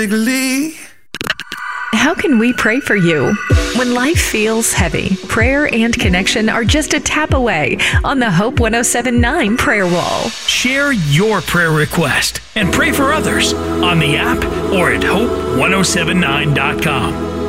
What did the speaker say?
How can we pray for you? When life feels heavy, prayer and connection are just a tap away on the Hope 107.9 prayer wall. Share your prayer request and pray for others on the app or at hope1079.com.